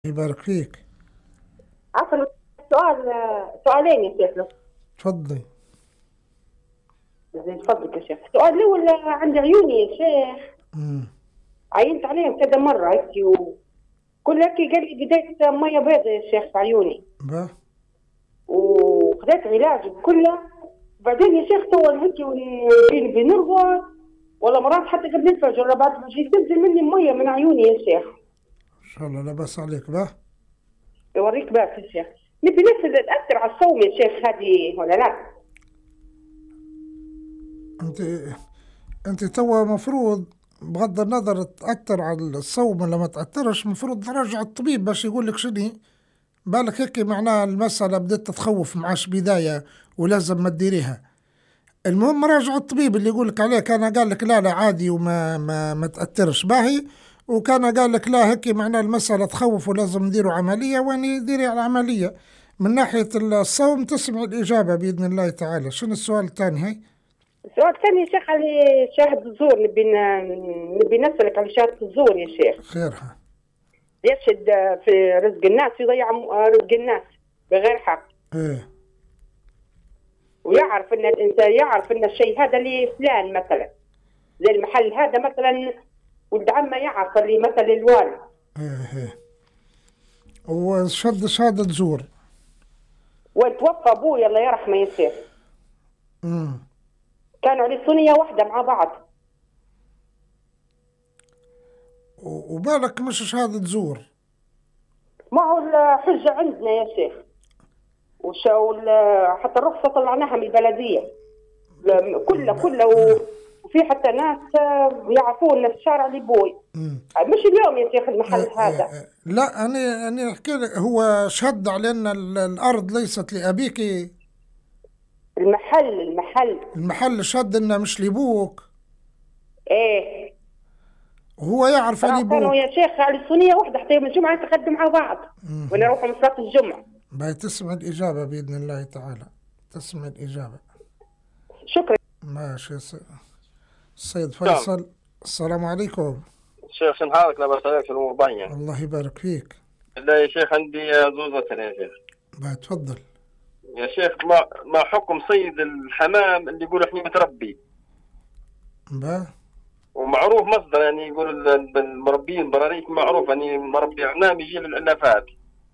يبارك فيك. عفوا. سؤال سؤالين يا شيخ. تفضلي. زين تفضلك يا شيخ. السؤال الأول عندي عيوني يا شيخ، امم عينت عليهم كذا مرة هيك وكل هيك قال لي بديت مية بيضة يا شيخ في عيوني با وخذيت علاج كله. بعدين يا شيخ تو هيك بنرفض ولا مرات حتى قبل الفجر بعد ما جيت تنزل مني مية من عيوني يا شيخ. ان شاء الله لا بأس عليك. با يوريك بس يا شيخ، نبي نفس تأثر على الصوم يا شيخ هذه ولا لا؟ انت انت توا مفروض بغض النظر تأثر على الصوم ولا ما تأثرش، مفروض ترجع الطبيب باش يقول لك شني بالك. هيك معناها المسألة بدأت تتخوف معاش بداية ولازم ما تديريها. المهم راجع الطبيب اللي يقول لك عليه، كان قال لك لا لا عادي وما ما تأثرش باهي، وكان قال لك لا هيك معناها المسألة تخوف ولازم نديروا عملية، واني ديري على العملية. من ناحية الصوم تسمع الإجابة بإذن الله تعالى. شنو السؤال الثاني هاي؟ السؤال الثاني يا شيخ على شاهد الزور، نبي نسألك على شهادة الزور يا شيخ. خيرها. يشهد في رزق الناس، يضيع رزق الناس بغير حق. ايه. ويعرف ان الانسان يعرف ان الشيء هذا لفلان مثلا، زي المحل هذا مثلا ولد عمه يعرف اللي مثل الوالد. ايه ايه. وشد شهادة زور. وتوفى ابوي الله يرحمه يا شيخ، امم كانوا على صينية واحدة مع بعض. وبالك مش شهادة زور. معه الحجة عندنا يا شيخ، حتى الرخصة طلعناها من البلدية كلها وفي حتى ناس يعرفون في الشارع لبوي. مش اليوم يا شيخ المحل هذا. لا أنا أحكي لك، هو شهد على أن الأرض ليست لأبيك. المحل شهد أنه مش لبوك. ايه. وهو يعرف أن يبوك. كانوا يا شيخ على الصينية واحدة حتى يوم الجمعة يتقدم مع بعض ونروحوا من صلاة الجمعة. باي تسمع الإجابة بإذن الله تعالى. تسمع الإجابة. شكرا. ماشي. السيد فيصل. السلام عليكم. شيخ شن حالك؟ لا بأس عليك، الأمور باينة. الله يبارك فيك. لا يا شيخ عندي زوزة يا شيخ. باي تفضل. يا شيخ ما حكم صيد الحمام اللي يقول احنا متربي؟ باي. ومعروف مصدر، يعني يقول المربين براريك معروف يعني مربي حمام يجي للعلافات.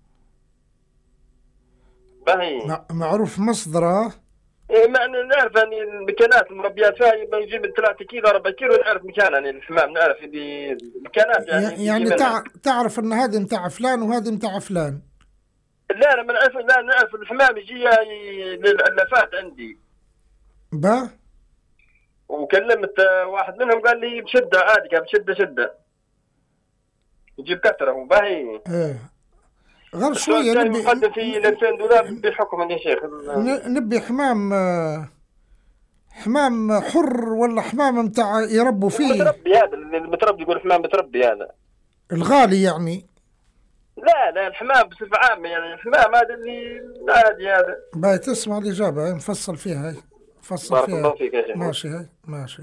باهي. معروف مصدره. إيه معنى نعرف يعني المكانات المربيات فيها يجي من 3 كيلو 4 كيلو، نعرف مكان يعني الحمام، نعرف دي مكانات يعني تعرف ان هذه متاع فلان وهذه متاع فلان. لا انا ما نعرف، لا نعرف الحمام يجي للعلافات عندي. با. وكلمت واحد منهم قال لي بشده عادي، كان بشده يجيب كثره وباهي. ايه غير شويه نبي مقدم في 2000 دولار بحكم يا شيخ. نبي حمام حر ولا حمام متاع يربوا فيه؟ متربي، هذا المتربي يقول حمام متربي هذا الغالي يعني. لا الحمام بصفة عامة، يعني الحمام هذا اللي عادي هذا. باي تسمع الإجابة نفصل فيها. هاي فصل بارك فيها. الله فيك يا شيخ. ماشي. هاي ماشي.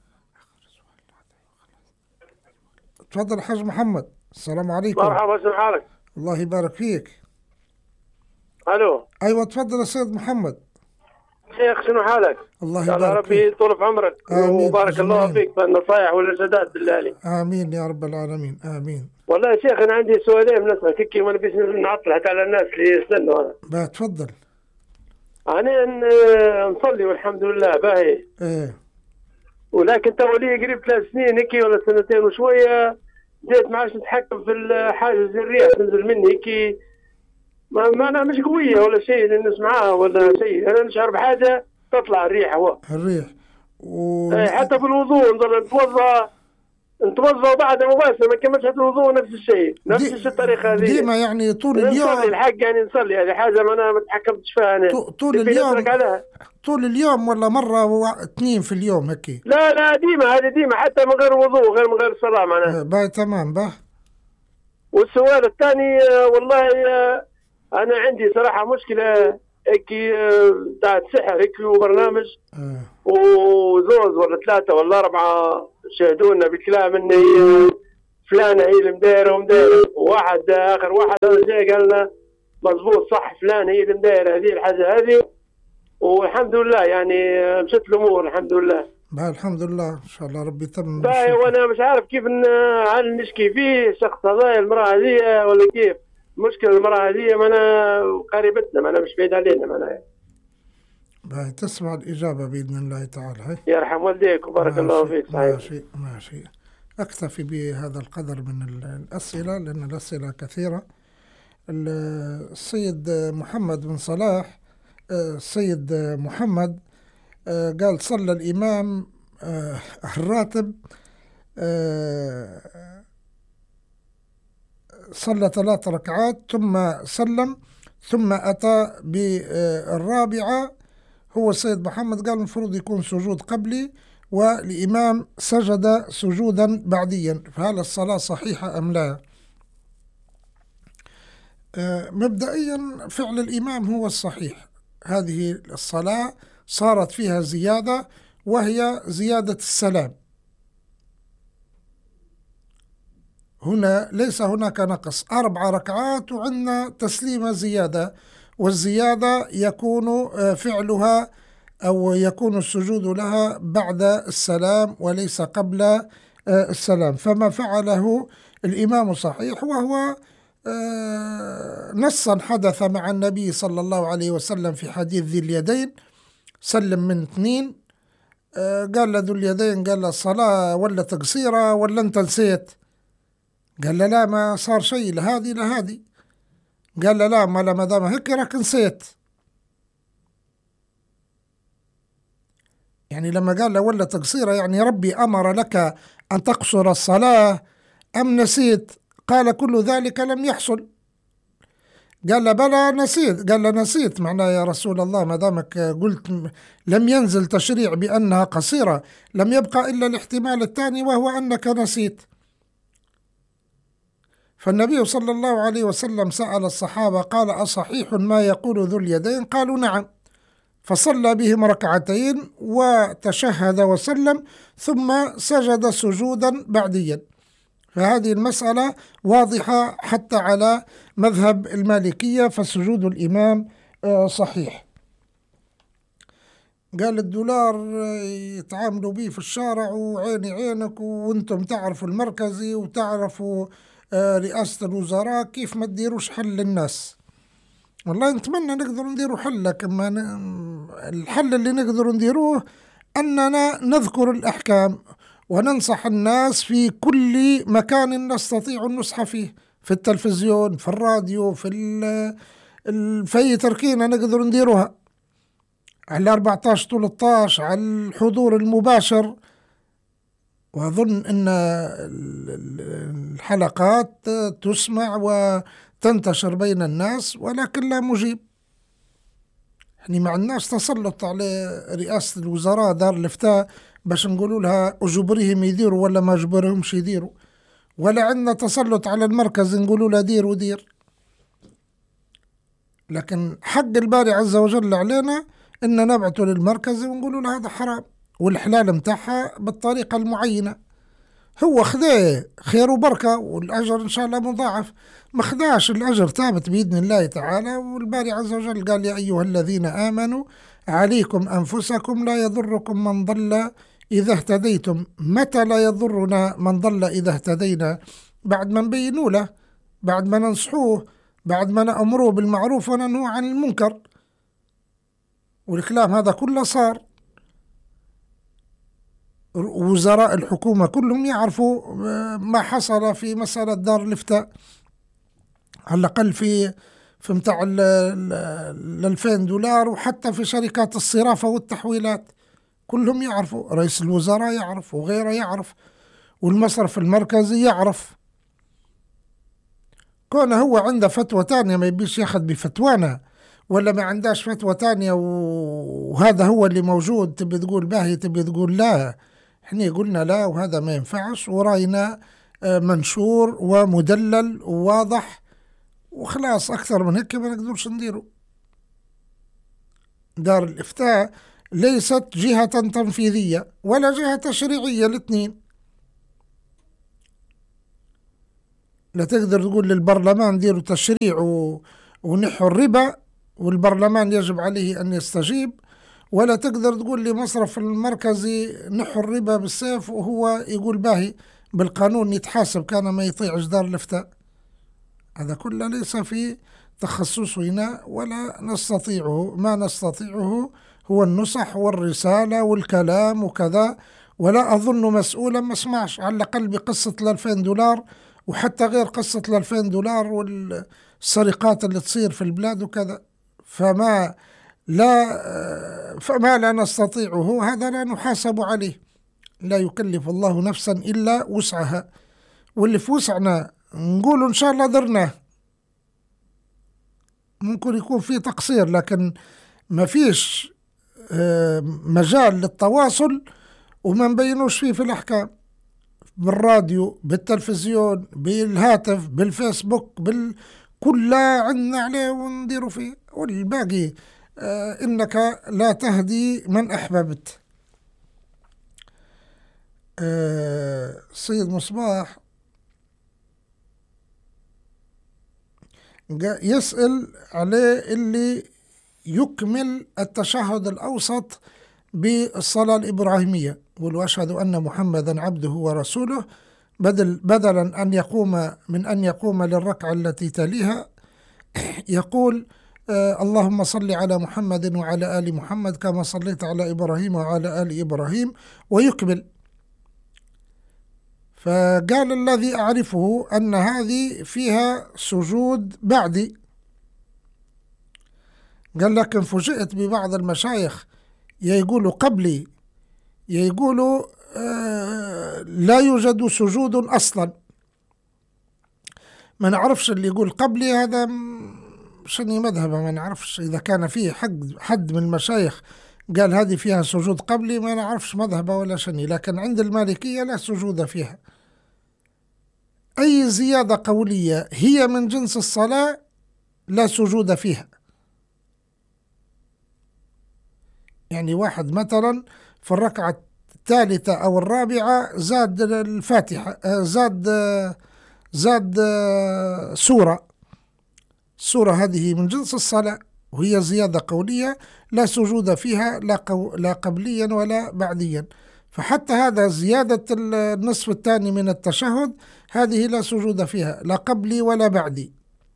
تفضل حاج محمد. السلام عليكم. مرحبا، شو حالك؟ الله يبارك فيك. الو. ايوه تفضل يا سيد محمد. شيخ شنو حالك؟ الله يبارك فيك. ربي يطول في عمرك وبارك الله فيك بالنصائح والارشادات بالله. امين يا رب العالمين. امين. والله يا شيخ انا عندي سؤالين بنسألك هيك، ما نبيش نعطل حتى على الناس اللي يستنوا. انا تفضل. انا نصلي والحمد لله باهي. ايه. ولكن تو لي قريب 3 سنين هيك ولا سنتين وشويه بديت ما عادش نتحكم في الحاجز الريح تنزل مني هيك. ما انا مش قويه ولا شيء نسمعها ولا شيء، انا نشعر بحاجه تطلع الريح. هو الريح حتى في الوضوء نضل نتوضا بعد مباشره ما كملش الوضوء نفس الشيء، نفس الطريقه هذه ديما يعني طول اليوم. نصلي الحق يعني نصلي، هذه حاجه ما انا ما تحكمتش فيها انا. طول اليوم ولا مره 2 في اليوم هيك؟ لا ديما، هذه ديما حتى من غير وضوء، غير من غير صلاه معناها. باي تمام. والسؤال الثاني والله انا عندي صراحه مشكله هيك بتاعت سحر هيك، وبرنامج وزوز ولا 3 ولا 4 شهدونا بكلام اني فلان هي اللي مدايره ومدايره، وواحد اخر واحد هذا جاي قال لنا مضبوط صح فلان هي اللي مدايره هذه الحاجه هذه، والحمد لله يعني مشت الامور الحمد لله. الحمد لله ان شاء الله ربي يتم. وانا مش عارف كيف هل نشكي فيه الشخص هذا المراه هذه ولا كيف؟ مشكلة المراه هذه معنا قريبتنا، معنا مش بعيد علينا معنا. تسمع الإجابة بإذن الله تعالى. يرحم والديك وبارك الله فيك. صحيح. ماشي أكتفي بهذا القدر من الأسئلة لأن الأسئلة كثيرة. السيد محمد بن صلاح، السيد محمد قال صلى الإمام الراتب صلى 3 ركعات ثم سلم ثم أتى بالرابعة. هو السيد محمد قال المفروض يكون سجود قبلي والإمام سجد سجودا بعديا، فهل الصلاة صحيحة أم لا؟ مبدئيا فعل الإمام هو الصحيح. هذه الصلاة صارت فيها زيادة وهي زيادة السلام، هنا ليس هناك نقص. 4 ركعات وعندنا تسليمة زيادة، والزيادة يكون فعلها أو يكون السجود لها بعد السلام وليس قبل السلام، فما فعله الإمام صحيح، وهو نصا حدث مع النبي صلى الله عليه وسلم في حديث ذي اليدين، سلم من 2 قال له ذو اليدين قال له الصلاة ولا تقصيرة ولا أنت نسيت؟ قال له لا ما صار شيء لهذه لهذه. قال له لا ما دام هيك راك نسيت. يعني لما قال له ولا تقصيرة يعني ربي أمر لك أن تقصر الصلاة أم نسيت؟ قال كل ذلك لم يحصل. قال له بلى نسيت. قال له نسيت معناه يا رسول الله ما دامك قلت لم ينزل تشريع بأنها قصيرة، لم يبقى إلا الاحتمال الثاني وهو أنك نسيت. فالنبي صلى الله عليه وسلم سأل الصحابة قال أصحيح ما يقول ذو اليدين؟ قالوا نعم، فصلى بهم 2 ركعتين وتشهد وسلم ثم سجد سجودا بعديا. فهذه المسألة واضحة حتى على مذهب المالكية، فسجود الإمام صحيح. قال $1 يتعاملوا به في الشارع وعيني عينك، وانتم تعرفوا المركزي وتعرفوا رئاسة الوزراء كيف ما تديروش حل للناس. والله نتمنى نقدر نديروا حل، لكن الحل اللي نقدر نديروه أننا نذكر الأحكام وننصح الناس في كل مكان نستطيع النصح فيه، في التلفزيون، في الراديو، في أي تركينة نقدر نديروها، على 14-13 على الحضور المباشر. وأظن أن الحلقات تسمع وتنتشر بين الناس ولكن لا مجيب. يعني مع الناس تسلط على رئاسة الوزراء دار الإفتاء باش نقولوا لها أجبرهم يديروا ولا ما أجبرهمش يديروا، ولا عندنا تسلط على المركز نقولوا له دير ودير. لكن حق الباري عز وجل علينا إن نبعثه للمركز ونقولوا له هذا حرام، والحلال متاعها بالطريقة المعينة. هو خذاه خير وبركة والأجر إن شاء الله مضاعف، ما خذاش الأجر ثابت بإذن الله تعالى. والباري عز وجل قال يا أيها الذين آمنوا عليكم أنفسكم لا يضركم من ضل إذا اهتديتم. متى لا يضرنا من ضل إذا اهتدينا؟ بعد ما نبينوا له، بعد ما ننصحوه، بعد ما نأمروه بالمعروف وننهوا عن المنكر. والكلام هذا كله صار، وزراء الحكومة كلهم يعرفوا ما حصل في مسألة دار الإفتاء، على الأقل في متاع $2000، وحتى في شركات الصرافة والتحويلات كلهم يعرفوا، رئيس الوزراء يعرف وغيره يعرف، والمصرف المركزي يعرف. كونه هو عنده فتوى تانية ما يبيش ياخذ بفتوانا، ولا ما عنداش فتوى تانية وهذا هو اللي موجود، تبي تقول باهي تبي تقول لا، احنا قلنا لا وهذا ما ينفعش، ورأينا منشور ومدلل وواضح وخلاص. أكثر من هيك ما نقدرش نديره. دار الإفتاء ليست جهة تنفيذية ولا جهة تشريعية، الاثنين. لا تقدر تقول للبرلمان ديروا تشريع ونحوا الربا والبرلمان يجب عليه أن يستجيب، ولا تقدر تقول لمصرف المركزي نحوا الربا بالسيف وهو يقول باهي بالقانون يتحاسب كان ما يطيع جدار الإفتاء. هذا كله ليس في تخصصنا ولا نستطيعه. ما نستطيعه هو النصح والرسالة والكلام وكذا، ولا أظن مسؤولا ما اسمعش على الأقل بقصة $2000 وحتى غير قصة $2000 والسرقات اللي تصير في البلاد وكذا. فما لا نستطيعه هذا لا نحاسب عليه. لا يكلف الله نفسا إلا وسعها، واللي في وسعنا نقول إن شاء الله درناه. ممكن يكون في تقصير لكن ما فيش مجال للتواصل وما نبينوش فيه في الأحكام، بالراديو بالتلفزيون بالهاتف بالفيسبوك كلها عندنا عليه ونديروا فيه. والباقي إنك لا تهدي من أحببت. سيد مصباح يسأل عليه اللي يكمل التشهد الأوسط بالصلاة الإبراهيمية، يقول أشهد أن محمدا عبده ورسوله، بدلا أن يقوم للركعة التي تليها يقول اللهم صل على محمد وعلى آل محمد كما صليت على إبراهيم وعلى آل إبراهيم، ويكمل. فقال الذي أعرفه أن هذه فيها سجود بعدي. قال لكن فوجئت ببعض المشايخ يقولوا قبلي، يقولوا لا يوجد سجود أصلا. ما نعرفش اللي يقول قبلي هذا شني مذهبه، ما نعرفش إذا كان فيه حد من المشايخ قال هذه فيها سجود قبلي، ما نعرفش مذهبه ولا شني. لكن عند المالكية لا سجود فيها. أي زيادة قولية هي من جنس الصلاة لا سجود فيها. يعني واحد مثلا في الركعة الثالثة أو الرابعة زاد الفاتحة، زاد سورة هذه من جنس الصلاة وهي زيادة قولية لا سجود فيها لا قبليا ولا بعديا. فحتى هذا زيادة النصف الثاني من التشهد هذه لا سجود فيها لا قبلي ولا بعدي.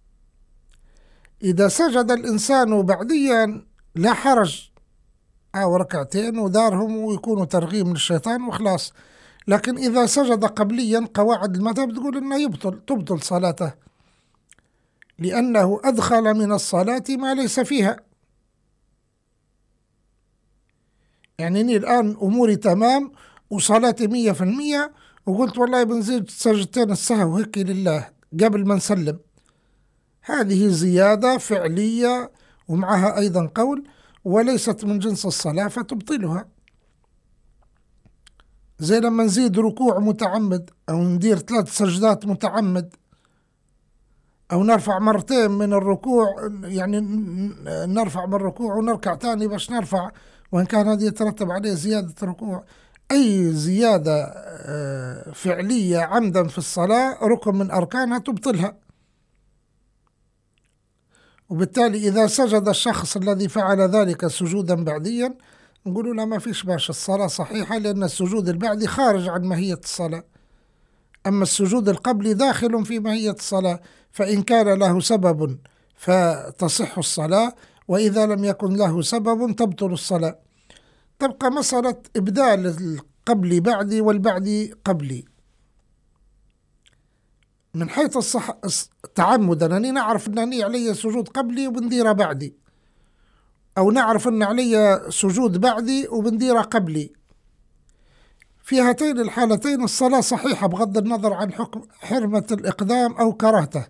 إذا سجد الإنسان بعديا لا حرج، أو ركعتين ودارهم ويكونوا ترغيم للشيطان وخلاص. لكن إذا سجد قبليا قواعد المذهب تقول إنه تبطل صلاته، لأنه أدخل من الصلاة ما ليس فيها. يعني أني الآن أموري تمام وصلاتي 100%، وقلت والله بنزيد سجدتين السهو هيك لله قبل ما نسلم، هذه زيادة فعلية ومعها أيضا قول وليست من جنس الصلاة فتبطلها. زي لما نزيد ركوع متعمد أو ندير 3 سجدات متعمد، أو نرفع مرتين من الركوع، يعني نرفع من الركوع ونركع تاني باش نرفع، وإن كان هذا يترتب عليه زيادة ركوع. أي زيادة فعلية عمدا في الصلاة ركن من أركانها تبطلها. وبالتالي إذا سجد الشخص الذي فعل ذلك سجودا بعديا نقول له ما فيش باش، الصلاة صحيحة، لأن السجود البعدي خارج عن ماهية الصلاة. أما السجود القبلي داخل في ماهية الصلاة، فإن كان له سبب فتصح الصلاة، وإذا لم يكن له سبب تبطل الصلاة. تبقى مسألة إبدال القبلي بعدي والبعدي قبلي. من حيث تعمدا أني نعرف أنني علي سجود قبلي وبنديره بعدي، أو نعرف أن علي سجود بعدي وبنديره قبلي، في هاتين الحالتين الصلاة صحيحة بغض النظر عن حكم حرمة الإقدام أو كراهته.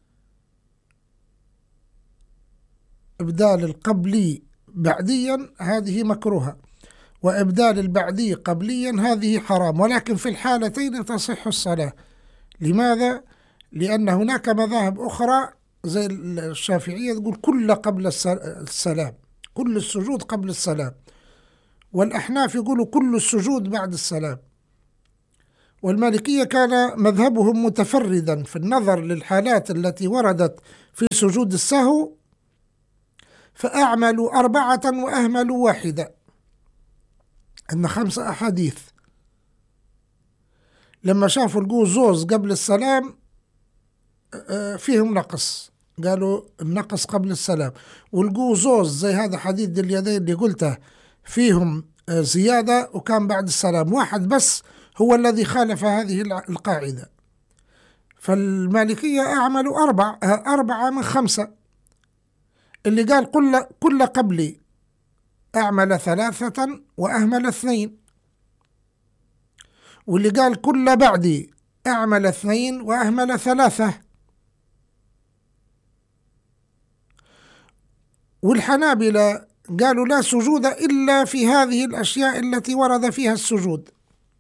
إبدال القبلي بعديا هذه مكروهة، وإبدال البعدي قبليا هذه حرام، ولكن في الحالتين تصح الصلاة. لماذا؟ لأن هناك مذاهب أخرى زي الشافعية تقول كل قبل السلام، كل السجود قبل السلام، والأحناف يقولوا كل السجود بعد السلام، والمالكية كان مذهبهم متفردا في النظر للحالات التي وردت في سجود السهو، فأعملوا 4 وأهملوا 1. أن 5 أحاديث لما شافوا الجوزوز قبل السلام فيهم نقص، قالوا النقص قبل السلام، والجوزوز زي هذا حديد اليدين اللي قلته فيهم زيادة وكان بعد السلام. 1 بس هو الذي خالف هذه القاعدة. فالمالكية أعملوا 4 من 5. اللي قال كل قبلي أعمل 3 وأهمل 2، واللي قال كل بعدي أعمل 2 وأهمل 3. والحنابلة قالوا لا سجود إلا في هذه الأشياء التي ورد فيها السجود،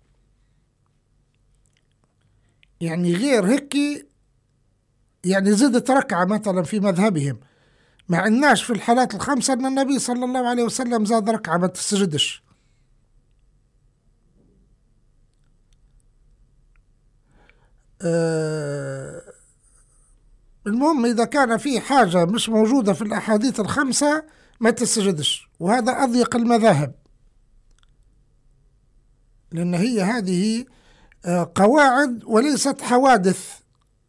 يعني غير هيك يعني زدت ركعة مثلا في مذهبهم، مع الناس في الحالات ال5 أن النبي صلى الله عليه وسلم زاد ركعة ما تسجدش. المهم إذا كان في حاجة مش موجودة في الأحاديث ال5 ما تسجدش، وهذا أضيق المذاهب، لأن هي هذه قواعد وليست حوادث.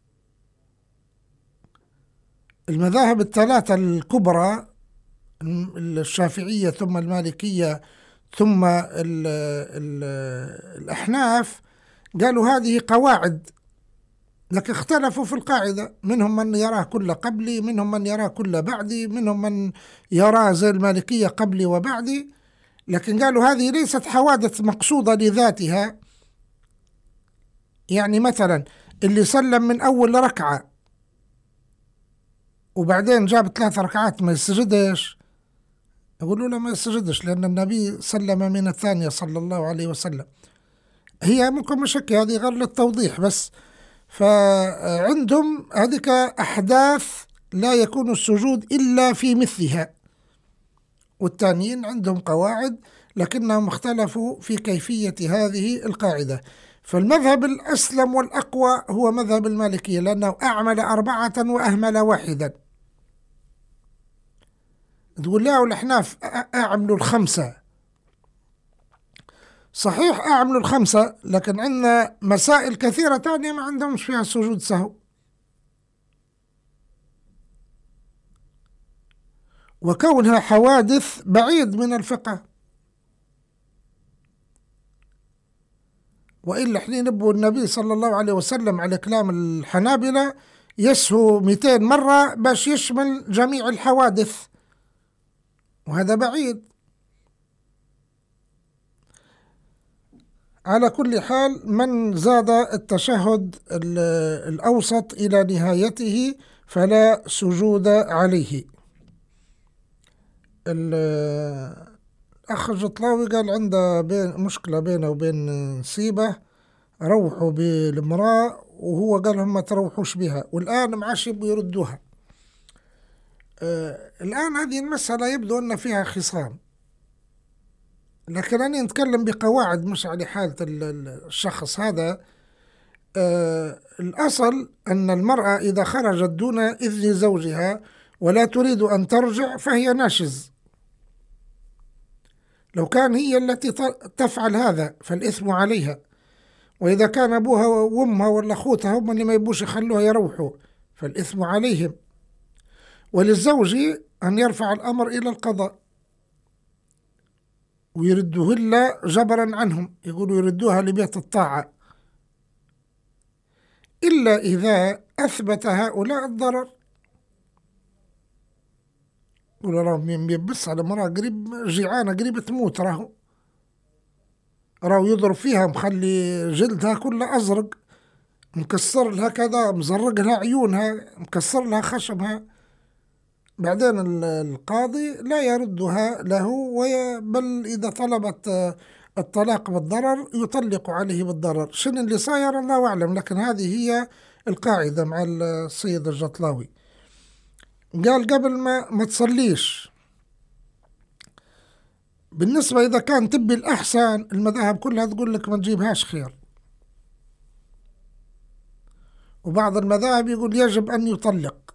المذاهب ال3 الكبرى، الشافعية ثم المالكية ثم الأحناف، قالوا هذه قواعد، لكن اختلفوا في القاعدة. منهم من يراه كل قبلي، منهم من يراه كل بعدي، منهم من يراه زي المالكية قبلي وبعدي، لكن قالوا هذه ليست حوادث مقصودة لذاتها. يعني مثلا اللي سلم من أول ركعة وبعدين جاب 3 ركعات ما يسجدش، يقولوا له ما يسجدش لأن النبي سلم من الثانية صلى الله عليه وسلم. هي ممكن مشكلة، هذه غير للتوضيح بس. فعندهم هذيك أحداث لا يكون السجود إلا في مثلها، والتانيين عندهم قواعد لكنهم اختلفوا في كيفية هذه القاعدة. فالمذهب الأسلم والأقوى هو مذهب المالكية، لأنه أعمل 4 وأهمل 1. تقول لا والأحناف أعملوا 5. صحيح أعملوا 5، لكن عندنا مسائل كثيرة تانية ما عندهمش فيها سجود سهو، وكونها حوادث بعيد من الفقه. وإلا حين نبو النبي صلى الله عليه وسلم على كلام الحنابلة يسهو 200 مرة باش يشمل جميع الحوادث، وهذا بعيد. على كل حال من زاد التشهد الأوسط إلى نهايته فلا سجود عليه. الأخ الجطلاوي قال عنده مشكلة بينه وبين نسيبه، روحوا بالمرأة وهو قال هم ما تروحوش بها، والآن معاش يبقوا يردوها. الآن هذه المسألة يبدو أن فيها خصام، لكن أنا نتكلم بقواعد مش على حالة الشخص هذا. الأصل أن المرأة إذا خرجت دون إذن زوجها ولا تريد أن ترجع فهي ناشز. لو كان هي التي تفعل هذا فالإثم عليها، وإذا كان أبوها وأمها ولا أخوتها هم اللي ما يبوش يخلوها يروحوا فالإثم عليهم. وللزوج أن يرفع الأمر إلى القضاء ويردوه إلا جبرا عنهم، يقولوا يردوها لبيت الطاعة، إلا إذا أثبت هؤلاء الضرر. يقولوا راهو بيبص على مرأة قريب جيعانة قريب تموت، راهو يضرب فيها مخلي جلدها كله أزرق، مكسر لها كذا، مزرق لها عيونها، مكسر لها خشمها. بعدين القاضي لا يردها له، بل إذا طلبت الطلاق بالضرر يطلق عليه بالضرر. شنو اللي صاير الله أعلم، لكن هذه هي القاعدة مع السيد الجطلاوي. قال قبل ما تصليش. بالنسبة إذا كان تبي الأحسن، المذاهب كلها تقول لك ما تجيبهاش خير، وبعض المذاهب يقول يجب أن يطلق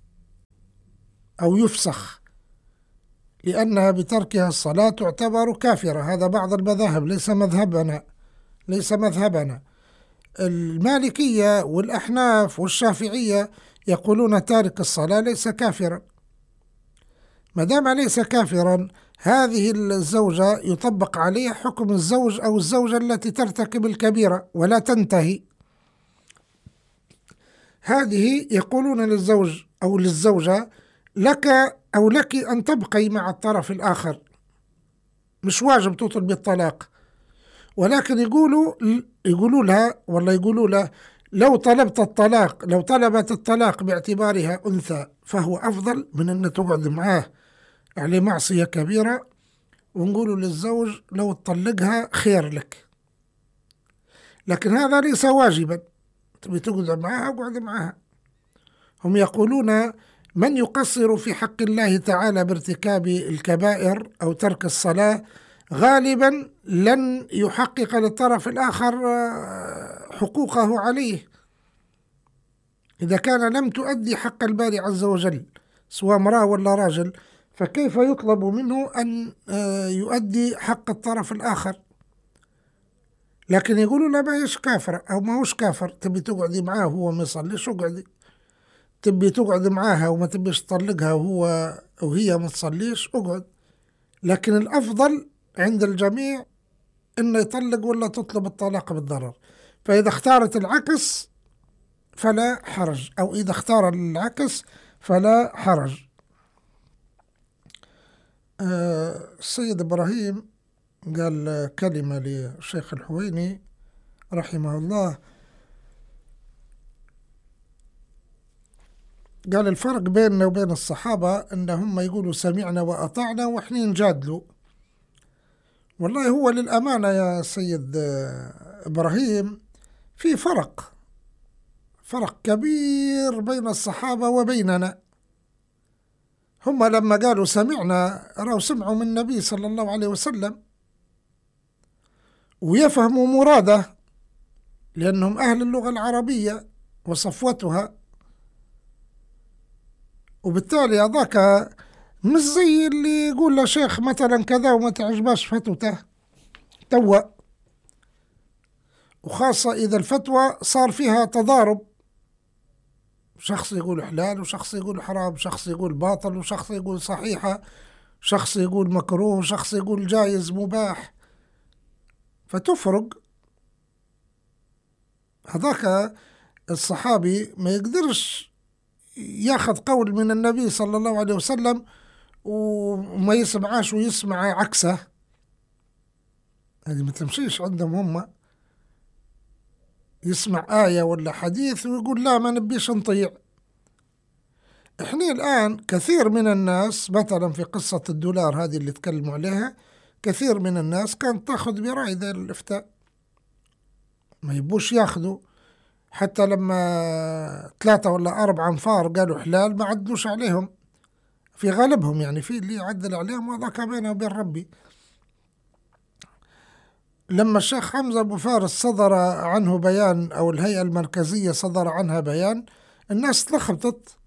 أو يفسخ لأنها بتركها الصلاة تعتبر كافرة. هذا بعض المذاهب، ليس مذهبنا. المالكية والأحناف والشافعية يقولون تارك الصلاة ليس كافرا. ما دام ليس كافرا، هذه الزوجة يطبق عليها حكم الزوج أو الزوجة التي ترتكب الكبيرة ولا تنتهي. هذه يقولون للزوج أو للزوجة لك أو لك أن تبقي مع الطرف الآخر، مش واجب تطلب الطلاق، ولكن يقولوا له لو طلبت الطلاق باعتبارها أنثى فهو أفضل من أن تقعد معاه على معصية كبيرة. ونقولوا للزوج لو تطلقها خير لك، لكن هذا ليس واجبا. تبي تقعد معها اقعد معها. هم يقولون من يقصر في حق الله تعالى بارتكاب الكبائر أو ترك الصلاة غالبا لن يحقق للطرف الآخر حقوقه عليه إذا كان لم تؤدي حق الباري عز وجل، سواء امرأة ولا راجل، فكيف يطلب منه أن يؤدي حق الطرف الآخر؟ لكن يقولوا لا، ما هيش كافر أو ما هوش كافر. تبي تقعدي معاه هو ما يصليش اقعدي، تبي تقعد معاها وما تبيش تطلقها وهي ما تصليش اقعد. لكن الأفضل عند الجميع إنه يطلق ولا تطلب الطلاق بالضرر. فإذا اختارت العكس فلا حرج، أو إذا اختار العكس فلا حرج. السيد إبراهيم قال كلمة للشيخ الحويني رحمه الله، قال الفرق بيننا وبين الصحابة إن هم يقولوا سمعنا وأطعنا وإحنا نجادلوا. والله هو للأمانة يا سيد إبراهيم في فرق كبير بين الصحابة وبيننا. هم لما قالوا سمعنا راوا سمعوا من النبي صلى الله عليه وسلم ويفهموا مراده، لأنهم أهل اللغة العربية وصفوتها، وبالتالي هذاك مش زي اللي يقول له شيخ مثلا كذا وما تعجباش فتوته توا، وخاصة إذا الفتوى صار فيها تضارب، شخص يقول حلال وشخص يقول حرام، شخص يقول باطل وشخص يقول صحيحة، شخص يقول مكروه وشخص يقول جائز مباح، فتفرق. هذاك الصحابي ما يقدرش ياخذ قول من النبي صلى الله عليه وسلم وما يسمعاش ويسمع عكسه، هذه ما تمشيش عندهم. هم يسمع آية ولا حديث ويقول لا ما نبيش نطيع. احنا الآن كثير من الناس مثلا في قصة الدولار هذه اللي تكلموا عليها، كثير من الناس كانت تاخذ برأي ذا الإفتاء، ما يبوش ياخذوا، حتى لما 3 ولا 4 أنفار قالوا حلال ما عدلوش عليهم في غالبهم، يعني في اللي عدل عليهم وذاك بينه وبين ربي. لما الشيخ حمزة أبو فارس صدر عنه بيان أو الهيئة المركزية صدر عنها بيان، الناس تلخبطت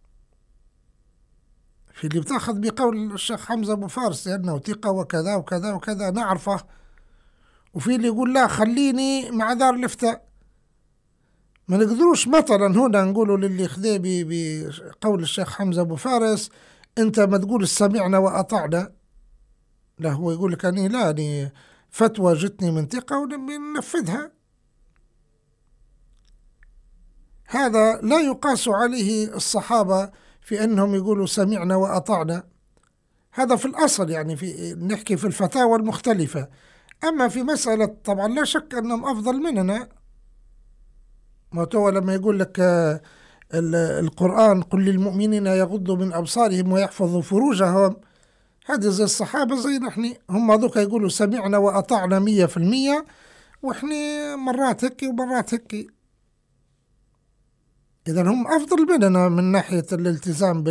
في اللي بتاخذ بقول الشيخ حمزة أبو فارس لأنه ثقة وكذا وكذا وكذا نعرفه، وفي اللي يقول لا خليني مع دار الإفتاء. ما نقدروش مثلا هنا نقولوا للي خذي بقول الشيخ حمزة أبو فارس أنت ما تقول سمعنا وأطعنا، لا هو يقول لك أني لا أني فتوى جتني من ثقة ونبي ننفذها. هذا لا يقاس عليه الصحابة في أنهم يقولوا سمعنا وأطعنا، هذا في الأصل، يعني في نحكي في الفتاوى المختلفة. أما في مسألة طبعا لا شك أنهم أفضل مننا، ما تو لما يقول لك القرآن قل للمؤمنين يغضوا من أبصارهم ويحفظوا فروجهم، هذه زي الصحابة زي نحن، هم ذوك يقولوا سمعنا وأطعنا 100%، وإحنا مرات هكي ومرات هكي. إذن هم أفضل مننا من ناحية الالتزام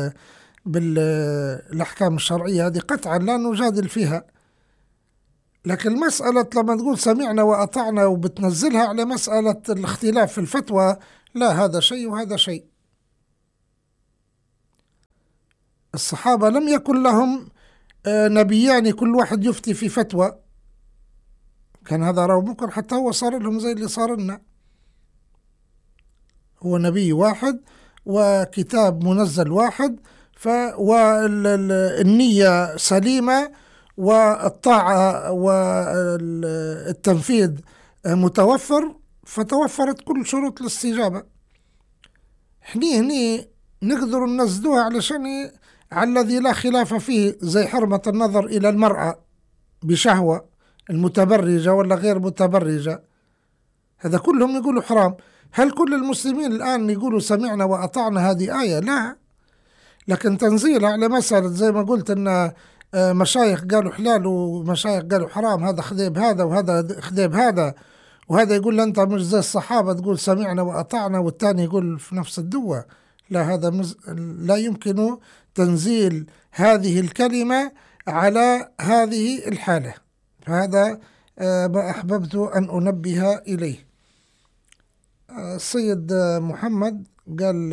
بالأحكام الشرعية، هذه قطعا لا نجادل فيها. لكن مسألة لما تقول سمعنا وأطعنا وبتنزلها على مسألة الاختلاف في الفتوى، لا، هذا شيء وهذا شيء. الصحابة لم يكن لهم نبيان كل واحد يفتي في فتوى، كان هذا راهو ممكن حتى هو صار لهم زي اللي صار لنا. هو نبي واحد وكتاب منزل واحد، والنية سليمة والطاعة والتنفيذ متوفر، فتوفرت كل شروط الاستجابة. هني نقدر ننزلوها علشان على الذي لا خلاف فيه، زي حرمة النظر إلى المرأة بشهوة، المتبرجة ولا غير متبرجة، هذا كلهم يقولوا حرام. هل كل المسلمين الآن يقولوا سمعنا وأطعنا هذه آية؟ لا، لكن تنزيلها على مسألة زي ما قلت أن مشايخ قالوا حلال ومشايخ قالوا حرام، هذا خذيب هذا وهذا خذيب هذا، وهذا يقول أنت مش زي الصحابة تقول سمعنا وأطعنا، والثاني يقول في نفس الدوة. لا، هذا لا يمكن تنزيل هذه الكلمة على هذه الحالة. فهذا ما أحببت أن أنبه إليه. السيد محمد قال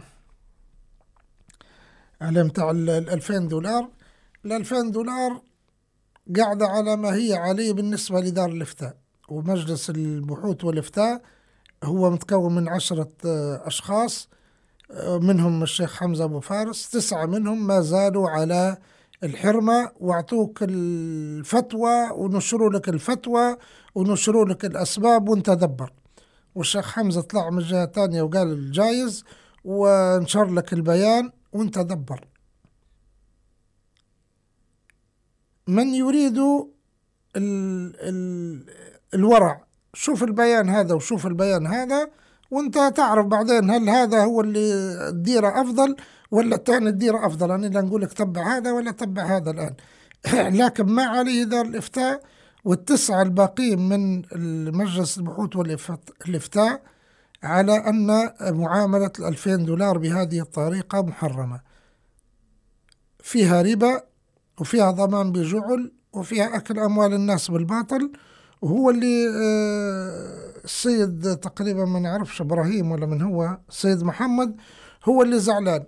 على متاع $2000، $2000 قاعدة على ما هي عليه بالنسبة لدار الإفتاء ومجلس البحوث والإفتاء. هو متكون من 10 أشخاص، منهم الشيخ حمزة أبو فارس، 9 منهم ما زالوا على الحرمة، واعطوك الفتوى ونشروا لك الفتوى ونشروا لك الأسباب وانت دبر. والشيخ حمزة طلع من جهة تانية وقال الجايز ونشر لك البيان وانت دبر. من يريد الورع شوف البيان هذا وشوف البيان هذا، وانت تعرف بعدين هل هذا هو اللي الديرة أفضل ولا الثاني الديرة أفضل. أنا لا نقول لك تبع هذا ولا تبع هذا الآن لكن ما عليه دار الإفتاء وال9 الباقين من المجلس البحوث والإفتاء على أن معاملة $2000 بهذه الطريقة محرمة، فيها ربا وفيها ضمان بجعل وفيها أكل أموال الناس بالباطل. وهو اللي السيد تقريبا ما نعرفش إبراهيم ولا من هو، السيد محمد هو اللي زعلان،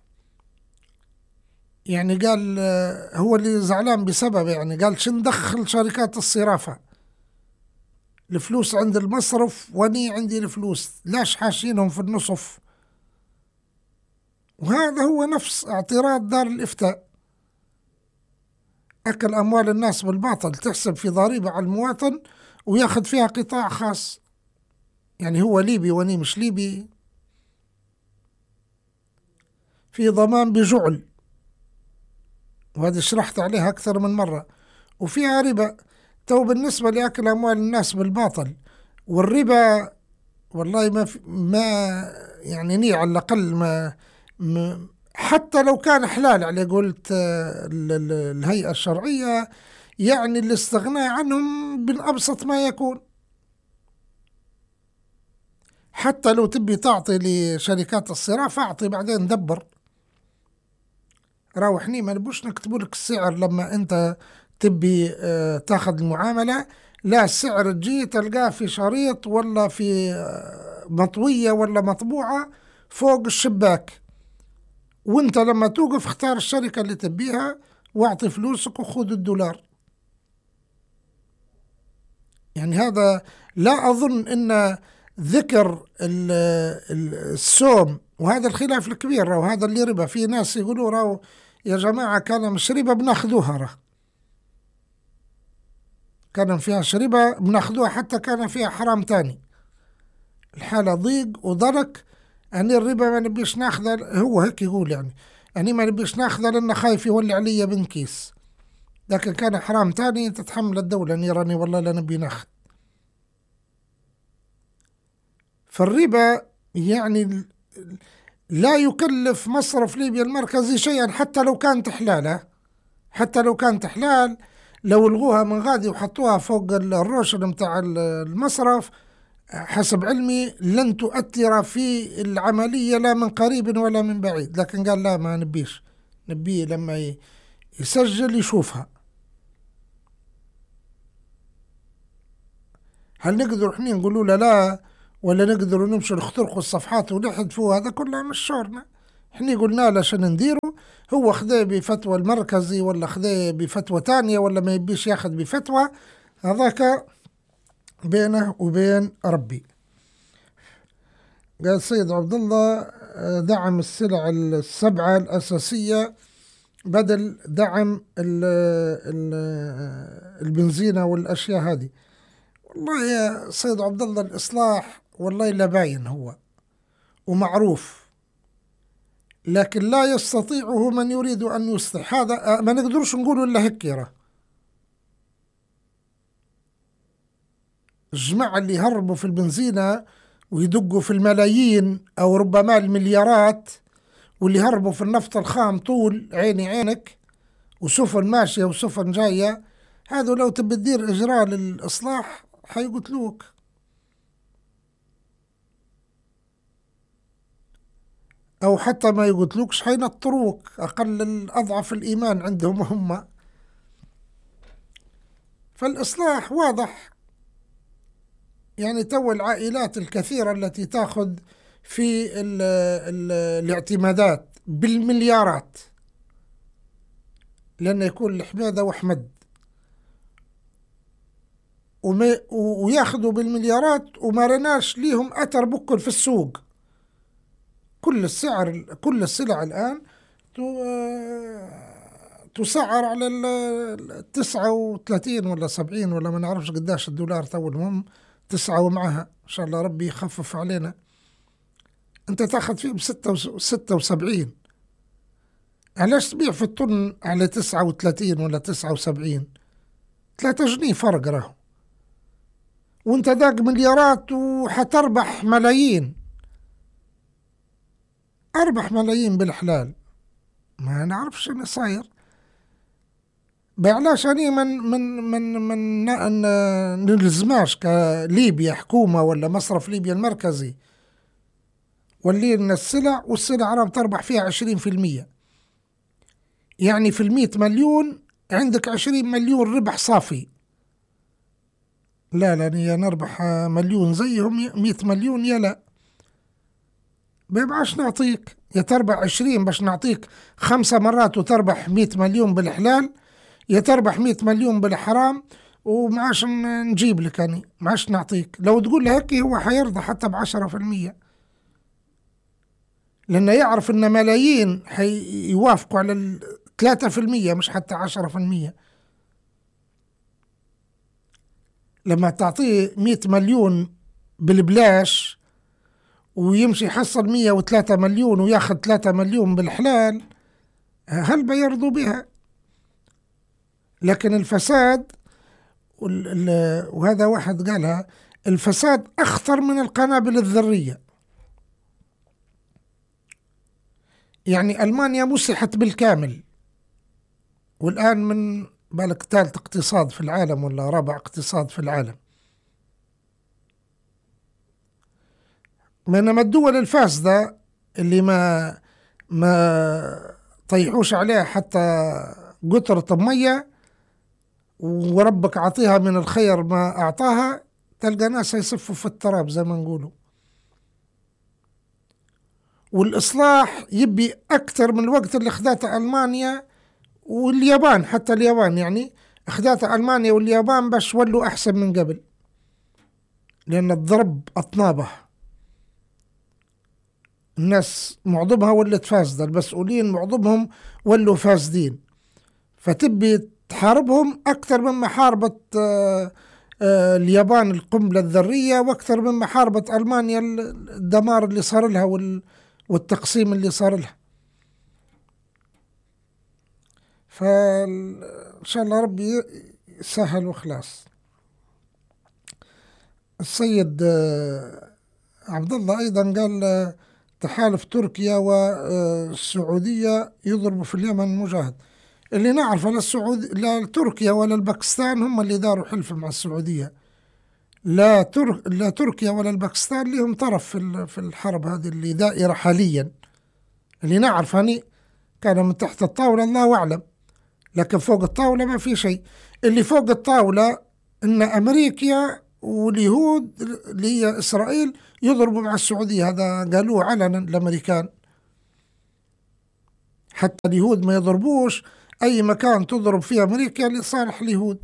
يعني قال هو اللي زعلان بسبب، يعني قال شن دخل شركات الصرافة الفلوس عند المصرف واني عندي الفلوس، لاش حاشينهم في النصف. وهذا هو نفس اعتراض دار الإفتاء، أكل أموال الناس بالباطل، تحسب في ضريبة على المواطن وياخذ فيها قطاع خاص، يعني هو ليبي واني مش ليبي، في ضمان بجعل، وهذا شرحت عليها أكثر من مرة، وفيها ربا. تو بالنسبة لأكل أموال الناس بالباطل والربا، والله ما يعني ني على الأقل ما حتى لو كان حلال على قلت الهيئة الشرعية، يعني الاستغناء عنهم بالأبسط ما يكون. حتى لو تبي تعطي لشركات الصرافة أعطي بعدين دبر، روحني ما نبوش نكتبوا لك السعر لما أنت تبي تاخذ المعاملة، لا، السعر تجي تلقاه في شريط ولا في مطوية ولا مطبوعة فوق الشباك، وانت لما توقف اختار الشركة اللي تبيها واعطي فلوسك وخذ $1. يعني هذا لا أظن أن ذكر السوم، وهذا الخلاف الكبير، وهذا اللي ربا. في ناس يقولوا راو يا جماعة كان مش ربا بناخذوها، راه كان فيها شربة بناخذوها، حتى كان فيها حرام تاني، الحالة ضيق وضرك. يعني الربا ما نبيش ناخذها، هو هيك يقول، يعني ما نبيش ناخذها لأن خايف يولي علي بن كيس، لكن كان حرام تاني تتحمل الدولة، نيراني والله لا نبي ناخذ. فالربا يعني لا يكلف مصرف ليبيا المركزي شيئا، حتى لو كانت حلالة، حتى لو كانت حلال، لو الغوها من غادي وحطوها فوق الروشن متاع المصرف حسب علمي لن تؤثر في العملية لا من قريب ولا من بعيد. لكن قال لا، ما نبيش، نبيه لما يسجل يشوفها. هل نقدر احنا نقولوا له لا ولا نقدروا نمشوا نخترقوا الصفحات ونحذفوا، هذا كله مش شورنا. احنا قلنا له شنو نديروا، هو خذاه بفتوى المركزي ولا خذاه بفتوى تانية ولا ما يبيش ياخذ بفتوى، هذاك بينه وبين ربي. قال سيد عبد الله دعم السلع السبعة الأساسية بدل دعم البنزينة والأشياء هذه. والله يا سيد عبد الله الإصلاح والله لا باين هو ومعروف، لكن لا يستطيعه من يريد أن يصلح. هذا ما نقدرش نقول إلا هيك. يرى الجماعة اللي هربوا في البنزينة ويدقوا في الملايين أو ربما المليارات، واللي هربوا في النفط الخام طول عيني عينك، وسفن ماشية وسفن جاية، هذا لو تبي تدير إجراء للإصلاح حيقتلوك. أو حتى ما يقتلوكش حينطروك، أقل الأضعف الإيمان عندهم هم. فالإصلاح واضح، يعني تو العائلات الكثيرة التي تأخذ في الاعتمادات بالمليارات، لأن يكون الحمادة وأحمد وياخذوا بالمليارات وما رناش ليهم أثر بكل في السوق. كل السلع الآن تسعر على 39 ولا 70 ولا ما نعرفش قداش الدولار تو. المهم 9 ومعها إن شاء الله ربي يخفف علينا. أنت تأخذ فيه ب76، علاش تبيع في الطن على 39 ولا 79؟ 3 جنيه فرق راهو، وانت داق مليارات وحتربح ملايين. أربح ملايين بالحلال، ما نعرفش شنو صاير. بعلاش أني من نلزماش كليبيا حكومة ولا مصرف ليبيا المركزي واللي لنا السلع، والسلع راه تربح فيها 20%. يعني في 100 مليون عندك 20 مليون ربح صافي. لا يا نربح مليون زيهم 100 مليون، يا لا باش نعطيك، يا تربح 20 باش نعطيك 5 مرات وتربح 100 مليون بالحلال، يا تربح 100 مليون بالحرام ومعاش نجيب لك أنا معاش نعطيك. لو تقول له هيك هو حيرضى حتى ب10%، لأنه يعرف أن ملايين حيوافقوا على 3% مش حتى 10%. لما تعطيه 100 مليون بالبلاش ويمشي يحصل 103 مليون وياخذ 3 مليون بالحلال، هل بيرضوا بها؟ لكن الفساد، وهذا واحد قالها، الفساد أخطر من القنابل الذرية. يعني ألمانيا مسحت بالكامل، والآن من بالك ثالث اقتصاد في العالم ولا رابع اقتصاد في العالم. بينما الدول الفاسدة اللي ما طيحوش عليها حتى قطرة مية وربك عطيها من الخير ما أعطاها، تلقى ناس يصفوا في التراب زي ما نقولوا. والإصلاح يبي أكثر من الوقت اللي أخذته ألمانيا واليابان. حتى اليابان يعني أخذته ألمانيا واليابان باش ولوا أحسن من قبل، لأن الضرب أطنابه. الناس معظمها ولت فاسدة، المسؤولين معظمهم ولوا فاسدين، فتبي تحاربهم أكثر مما حاربت اليابان القنبلة الذرية، وأكثر مما حاربت ألمانيا الدمار اللي صار لها والتقسيم اللي صار لها. فإن شاء الله ربي يسهل وخلاص. السيد عبد الله أيضا قال تحالف تركيا والسعودية يضربوا في اليمن المجاهد. اللي نعرف لا تركيا ولا الباكستان هم اللي داروا حلف مع السعودية. لا تركيا ولا الباكستان لهم طرف في الحرب هذه اللي دائرة حاليا. اللي نعرف هني كان من تحت الطاولة الله أعلم، لكن فوق الطاولة ما في شيء. اللي فوق الطاولة إن أمريكا واليهود اللي هي إسرائيل يضربوا مع السعودية. هذا قالوه علنا الأمريكان، حتى اليهود ما يضربوش أي مكان تضرب فيه أمريكا لصالح اليهود.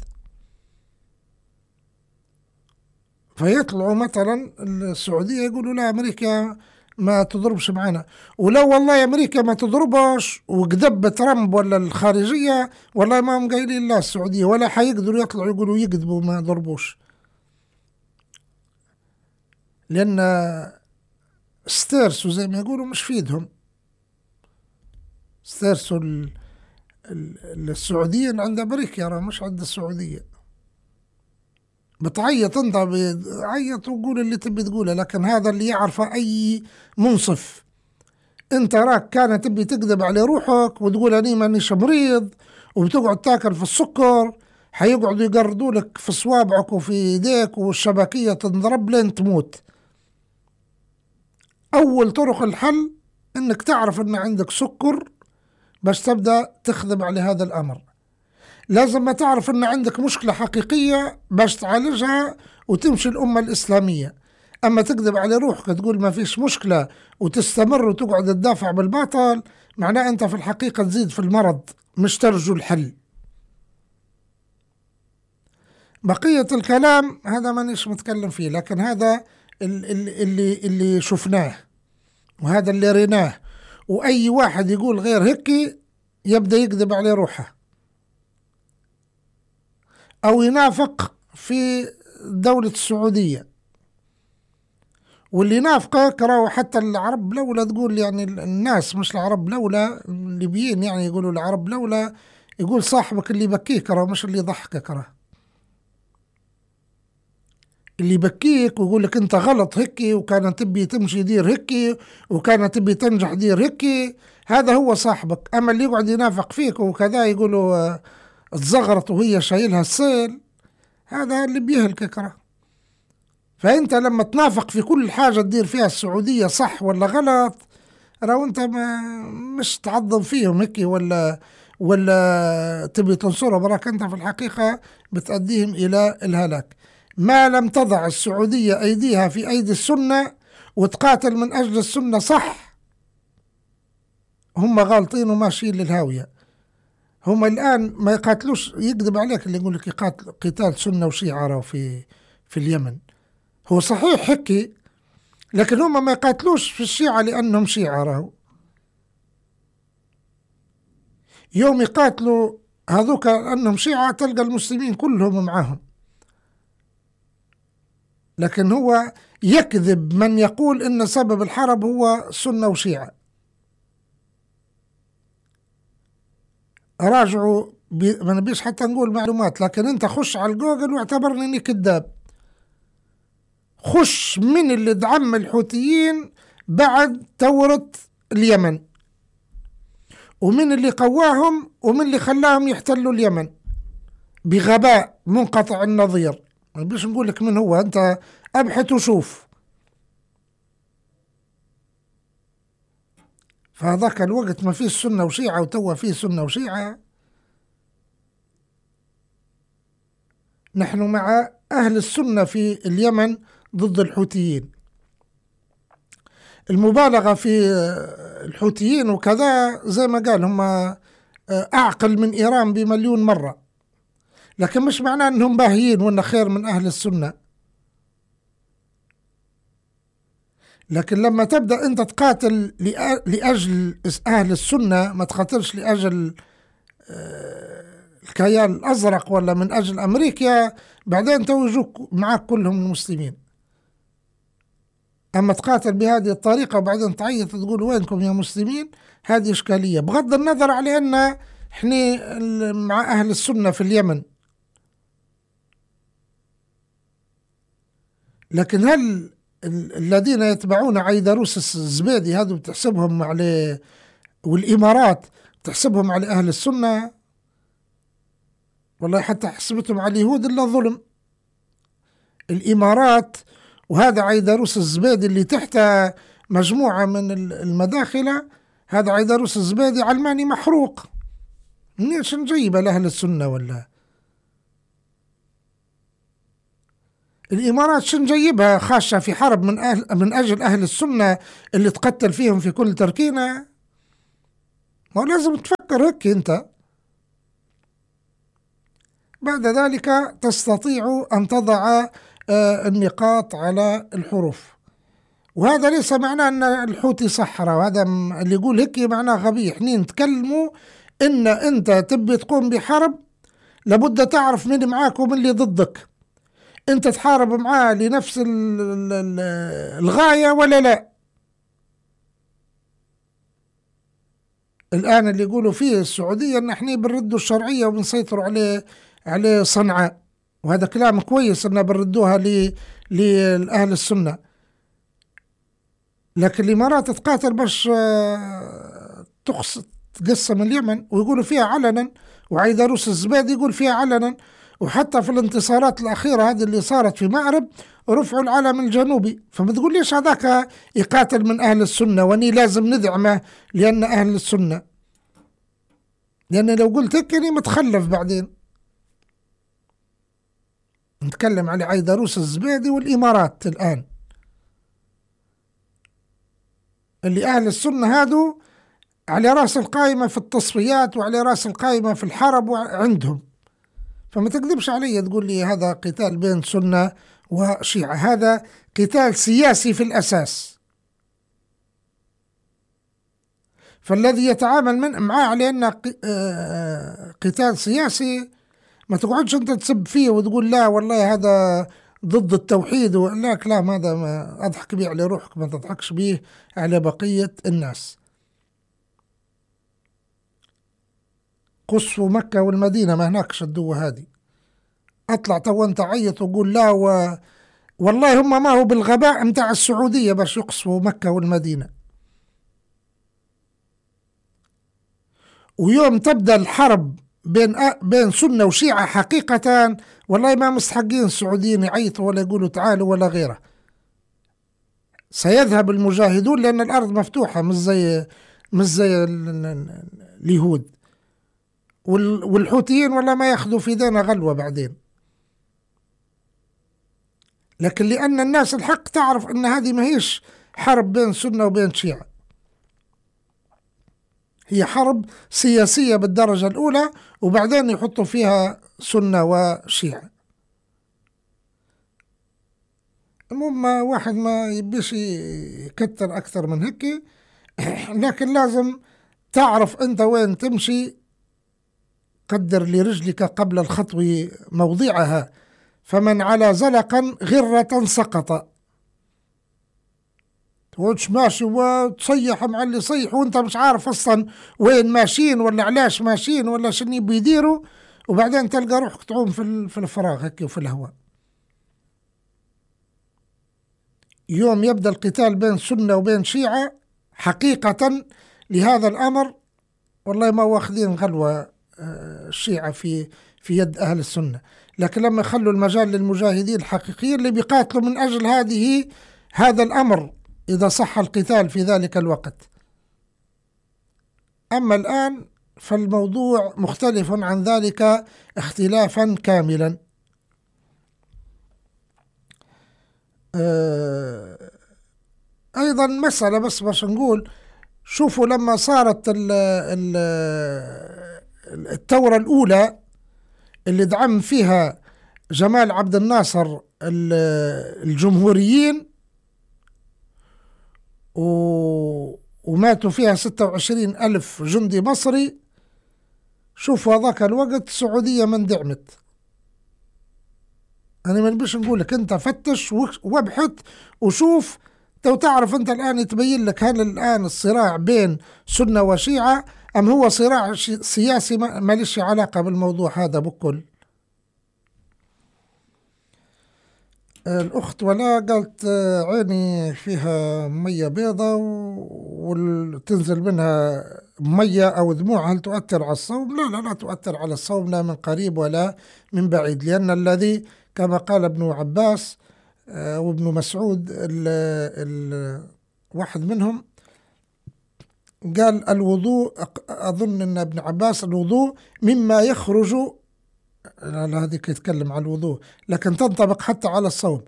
فيطلعوا مثلا السعودية يقولوا لا أمريكا ما تضربش معنا، ولو والله أمريكا ما تضربش وكذب ترامب ولا الخارجية والله ما هم قايلين لا السعودية، ولا حيقدروا يطلعوا يقولوا يكذبوا ما ضربوش، لأن استرسوا زي ما يقولوا مش في يدهم. استرسوا السعوديين عند أمريكا مش عند السعودية. بتعيط انت، بتعيط وقول اللي تبي تقوله، لكن هذا اللي يعرفه أي منصف. انت راك كانت تبي تكذب على روحك وتقول أني مانيش مريض وبتقعد تاكل في السكر، حيقعدوا يقردوا لك في صوابعك وفي يديك والشبكية تنضرب لين تموت. أول طرق الحل انك تعرف ان عندك سكر باش تبدأ تخدم على هذا الأمر. لازم ما تعرف ان عندك مشكلة حقيقية باش تعالجها وتمشي الأمة الإسلامية. أما تكذب على روحك تقول ما فيش مشكلة وتستمر وتقعد تدافع بالباطل، معناه أنت في الحقيقة تزيد في المرض مش ترجو الحل. بقية الكلام هذا مانيش متكلم فيه، لكن هذا اللي شفناه وهذا اللي ريناه. وأي واحد يقول غير هيك يبدأ يكذب على روحه أو ينافق في دولة السعودية. واللي نافقك راهو حتى العرب لولا تقول، يعني الناس مش العرب لولا الليبيين، يعني يقولوا العرب لولا، يقول صاحبك اللي يبكيك راهو مش اللي يضحكك، راهو اللي يبكيك ويقول لك انت غلط هيك وكانت تبي تمشي دير هيك وكانت تبي تنجح دير هيك، هذا هو صاحبك. اما اللي يقعد ينافق فيك وكذا يقولوا تزغرت وهي شايلها السيل، هذا اللي بيهلكك راهو. فأنت لما تنافق في كل حاجة تدير فيها السعودية صح ولا غلط، راهو أنت مش تعظم فيهم هيك ولا تبي تنصرهم، براك أنت في الحقيقة بتأديهم إلى الهلاك. ما لم تضع السعودية أيديها في أيدي السنة وتقاتل من أجل السنة صح، هم غالطين وماشيين للهاوية. هم الآن ما يقاتلوش، يكذب عليك اللي يقول لك يقاتل قتال سنة وشيعة راهو في اليمن. هو صحيح حكي، لكن هم ما يقاتلوش في الشيعة لأنهم شيعة راهو. يوم يقاتلوا هذوك أنهم شيعة تلقى المسلمين كلهم معهم. لكن هو يكذب من يقول إن سبب الحرب هو سنة وشيعة. راجعوا ما نبيش حتى نقول معلومات، لكن انت خش على الجوجل واعتبرني اني كذاب. خش من اللي دعم الحوثيين بعد ثورة اليمن، ومن اللي قواهم، ومن اللي خلاهم يحتلوا اليمن بغباء منقطع النظير. ما نبيش نقول لك من هو، انت ابحث وشوف. فهذاك الوقت ما فيه سنة وشيعة، وتوا فيه سنة وشيعة. نحن مع أهل السنة في اليمن ضد الحوثيين. المبالغة في الحوثيين وكذا زي ما قال هم أعقل من إيران ب1,000,000 مرة، لكن مش معناه أنهم باهيين وأن خير من أهل السنة. لكن لما تبدأ أنت تقاتل لأجل أهل السنة، ما تقاتلش لأجل الكيان الأزرق ولا من أجل أمريكا، بعدين توجوك معك كلهم المسلمين. أما تقاتل بهذه الطريقة وبعدين تعيط تقول وينكم يا مسلمين، هذه إشكالية، بغض النظر على أن إحنا مع أهل السنة في اليمن. لكن هل الذين يتبعون عيدروس الزبيدي هذا بتحسبهم على، والإمارات تحسبهم على أهل السنة؟ والله حتى حسبتهم على اليهود إلا ظلم. الإمارات وهذا عيدروس الزبيدي اللي تحته مجموعة من المداخلة، هذا عيدروس الزبيدي علماني محروق، منيش نجيبه لأهل السنة ولا. الإمارات شن جايبها خاشة في حرب من أجل أهل السنة اللي تقتل فيهم في كل تركينة؟ ما لازم تفكر هيك أنت. بعد ذلك تستطيع أن تضع النقاط على الحروف، وهذا ليس معناه أن الحوثي صحراء، وهذا اللي يقول هيك معناه غبي. احنا نتكلموا إن أنت تبي تقوم بحرب لابد تعرف مين معاك ومن اللي ضدك، أنت تحارب معاه لنفس الغاية ولا لا. الآن اللي يقولوا فيه السعودية أن احنا بنردوا الشرعية وبنسيطروا عليه صنعاء، وهذا كلام كويس أننا بنردوها لأهل السنة، لكن الإمارات تقاتل باش تقسم اليمن، ويقولوا فيها علنا، وعيدروس الزبيدي يقول فيها علنا، وحتى في الانتصارات الأخيرة هذه اللي صارت في مأرب رفعوا العلم الجنوبي. فما تقول ليش هذاك يقاتل من أهل السنة واني لازم ندعمه لأن أهل السنة، لأن لو قلت هيك أني متخلف. بعدين نتكلم على عيدروس الزبيدي والإمارات الآن، اللي أهل السنة هادو على رأس القائمة في التصفيات وعلى رأس القائمة في الحرب عندهم. فما تكذبش علي تقول لي هذا قتال بين سنة وشيعة، هذا قتال سياسي في الأساس. فالذي يتعامل معاه على أنه قتال سياسي ما تقعدش أنت تسب فيه وتقول لا والله هذا ضد التوحيد ولا كلام، هذا ما أضحك بيه على روحك، ما تضحكش بيه على بقية الناس. قصوا مكة والمدينة ما هناك شدوه هذه، أطلع تو أنت عيط وقول لا والله هم ما هو بالغباء متاع السعودية باش يقصوا مكة والمدينة. ويوم تبدأ الحرب بين سنة وشيعة حقيقة والله ما مستحقين السعوديين يعيطوا ولا يقولوا تعالوا ولا غيره. سيذهب المجاهدون لأن الأرض مفتوحة مش زي اليهود، والحوثيين ولا ما ياخذوا في دينا غلوة بعدين. لكن لأن الناس الحق تعرف أن هذه ما هيش حرب بين سنة وبين شيعة، هي حرب سياسية بالدرجة الأولى، وبعدين يحطوا فيها سنة وشيعة. المهم واحد ما يبيش يكتر أكثر من هيك، لكن لازم تعرف أنت وين تمشي. قدر لرجلك قبل الخطو موضعها، فمن على زلقا غرة سقط. تقعدش ماشي وتصيح مع اللي يصيح وانت مش عارف اصلا وين ماشيين ولا علاش ماشيين ولا شنو بيديروا، وبعدين تلقى روحك تعوم في الفراغ هيك وفي الهواء. يوم يبدأ القتال بين سنة وبين شيعة حقيقة لهذا الأمر والله ما واخذين غلوة الشيعة في يد أهل السنة، لكن لما يخلوا المجال للمجاهدين الحقيقيين اللي بيقاتلوا من أجل هذا الأمر إذا صح القتال في ذلك الوقت. أما الآن فالموضوع مختلف عن ذلك اختلافا كاملا. أيضا مسألة بس باش نقول، شوفوا لما صارت الثورة الأولى اللي دعم فيها جمال عبد الناصر الجمهوريين وماتوا فيها 26,000 جندي مصري، شوفوا هذاك الوقت السعودية من دعمت. أنا ما نبيش نقولك أنت فتش وابحث وشوف تعرف أنت الآن يتبين لك هل الآن الصراع بين سنة وشيعة أم هو صراع سياسي ما ليش علاقة بالموضوع هذا بكل. الأخت ولا قالت عيني فيها مية بيضة وتنزل منها مية أو دموع، هل تؤثر على الصوم؟ لا تؤثر على الصوم لا من قريب ولا من بعيد، لأن الذي كما قال ابن عباس وابن مسعود واحد منهم قال الوضوء، أظن أن ابن عباس الوضوء مما يخرج لا هذيك يتكلم على الوضوء، لكن تنطبق حتى على الصوم.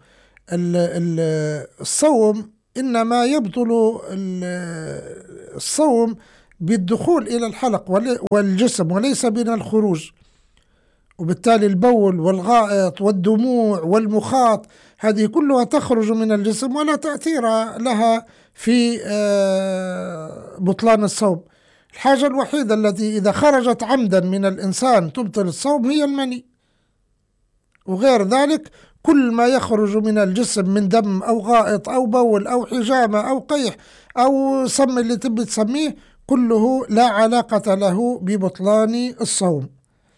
الصوم إنما يبطل الصوم بالدخول إلى الحلق والجسم وليس من الخروج، وبالتالي البول والغائط والدموع والمخاط هذه كلها تخرج من الجسم ولا تأثير لها في بطلان الصوم. الحاجة الوحيدة التي إذا خرجت عمدا من الإنسان تبطل الصوم هي المني، وغير ذلك كل ما يخرج من الجسم من دم أو غائط أو بول أو حجامة أو قيح أو سم اللي تبي تسميه كله لا علاقة له ببطلان الصوم.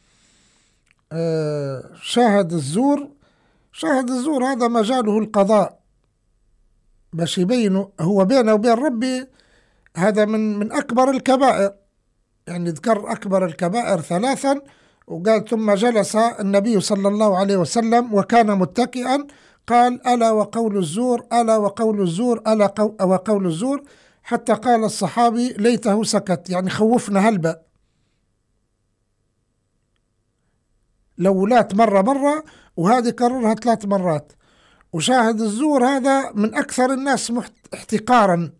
شاهد الزور هذا مجاله القضاء باش يبينوا هو بينه وبين ربي، هذا من أكبر الكبائر، يعني ذكر أكبر الكبائر 3 وقال ثم جلس النبي صلى الله عليه وسلم وكان متكئا قال ألا وقول الزور ألا وقول الزور ألا وقول الزور، حتى قال الصحابي ليته سكت، يعني خوفنا هلبا، لو لات مرة وهذه كررها 3 مرات. وشاهد الزور هذا من أكثر الناس احتقارا،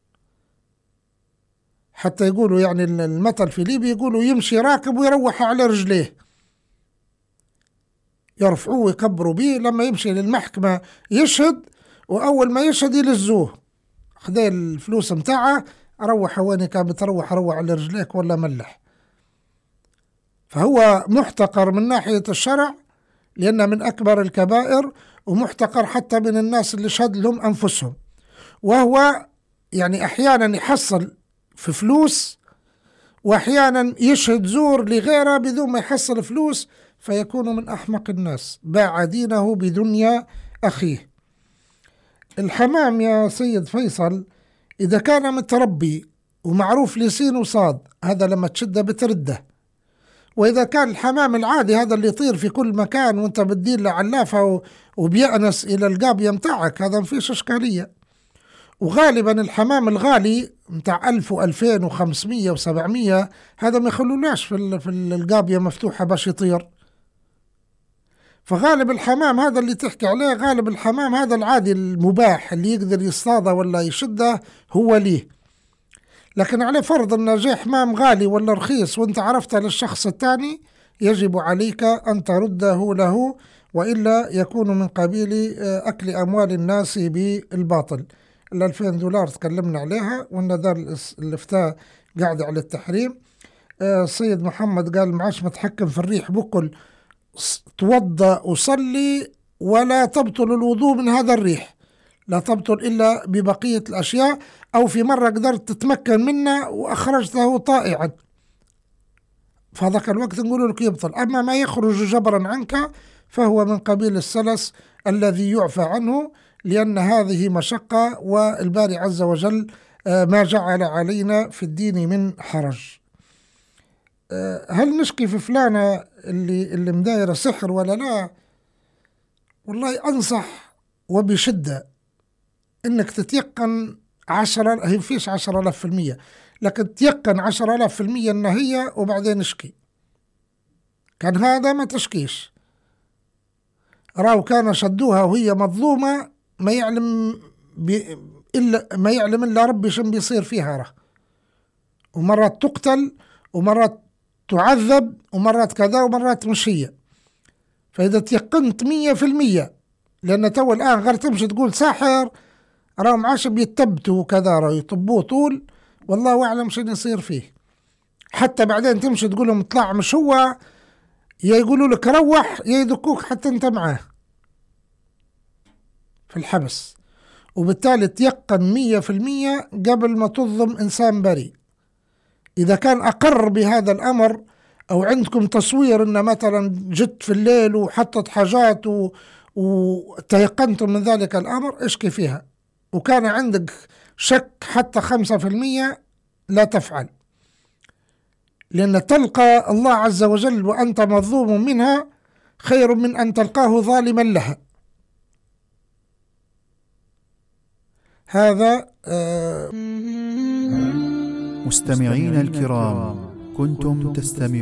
حتى يقولوا يعني المثل في ليبيا يقولوا يمشي راكب ويروح على رجليه، يرفعوه ويكبروا به، لما يمشي للمحكمة يشهد وأول ما يشهد يلزوه خذي الفلوس متاعه، روح وين كان بتروح روح على رجليك ولا ملح. فهو محتقر من ناحية الشرع لأنه من أكبر الكبائر، ومحتقر حتى من الناس اللي شهد لهم أنفسهم، وهو يعني أحيانا يحصل في فلوس وأحيانا يشهد زور لغيره بدون ما يحصل فلوس، فيكون من أحمق الناس، باع دينه بدنيا أخيه. الحمام يا سيد فيصل إذا كان متربي ومعروف لسين وصاد هذا لما تشده بترده، وإذا كان الحمام العادي هذا اللي يطير في كل مكان وانت بتدير له علافة وبيأنس إلى القابية متاعك هذا مفيش إشكالية. وغالبا الحمام الغالي متاع 1000 و2500 و700 هذا ما يخلوناش في القابية مفتوحة باش يطير. فغالب الحمام هذا اللي تحكي عليه غالب الحمام هذا العادي المباح اللي يقدر يصطاده ولا يشده هو ليه. لكن على فرض أن جاء حمام غالي ولا رخيص وانت عرفته للشخص الثاني يجب عليك أن ترده له، وإلا يكون من قبيل أكل أموال الناس بالباطل. $2000 تكلمنا عليها وأن دار الإفتاء قاعد على التحريم. السيد محمد قال معاش متحكم في الريح بكل توضأ وصلي ولا تبطل الوضوء من هذا الريح، لا تبطل إلا ببقية الأشياء، أو في مرة قدرت تتمكن منه وأخرجته طائعا فهذاك الوقت نقول لك يبطل. أما ما يخرج جبرا عنك فهو من قبيل السلس الذي يعفى عنه، لأن هذه مشقة والباري عز وجل ما جعل علينا في الدين من حرج. هل نشكي في فلانة اللي مدايرة سحر ولا لا؟ والله أنصح وبشدة إنك تتيقن 10، هي فيش 10,000%، لكن تيقن 10,000% إن هي، وبعدين اشكي. كان هذا ما تشكيش، راو كان شدوها وهي مظلومة ما يعلم إلا ربي شن بيصير فيها راه، ومرات تقتل ومرات تعذب ومرات كذا ومرات مش هي. فإذا تيقنت 100%، لأن تو الآن غير تمشي تقول ساحر راهم عاش بيتبتوا وكذا راه يطبوه طول، والله أعلم شنو يصير فيه. حتى بعدين تمشي تقول لهم اطلع مش هو، يا يقولوا لك روح يا يدكوك حتى انت معاه في الحبس. وبالتالي تيقن 100% قبل ما تظلم إنسان بريء. إذا كان أقر بهذا الأمر أو عندكم تصوير إن مثلا جت في الليل وحطت حاجات وتيقنتم من ذلك الأمر اشكي فيها، وكان عندك شك حتى 5% لا تفعل، لأن تلقى الله عز وجل وأنت مظلوم منها خير من أن تلقاه ظالما لها. هذا مستمعين الكرام، كنتم تستمعون